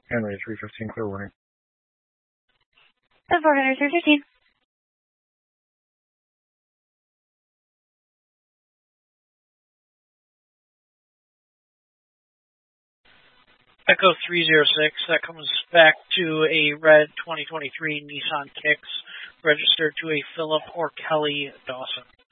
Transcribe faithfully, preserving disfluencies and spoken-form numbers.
Henry three fifteen, clear warning. ten four Henry three fifteen. Echo three zero six, that comes back to a red twenty twenty-three Nissan Kicks, registered to a Philip or Kelly Dawson.